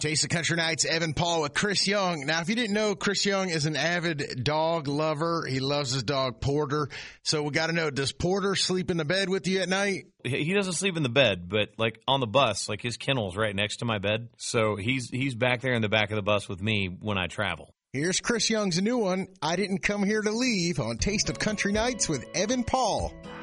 Taste of Country Nights, Evan Paul with Chris Young. Now, if you didn't know, Chris Young is an avid dog lover. He loves his dog, Porter. So we got to know, does Porter sleep in the bed with you at night? He doesn't sleep in the bed, but like on the bus, like his kennel's right next to my bed. So he's back there in the back of the bus with me when I travel. Here's Chris Young's new one, I Didn't Come Here to Leave, on Taste of Country Nights with Evan Paul.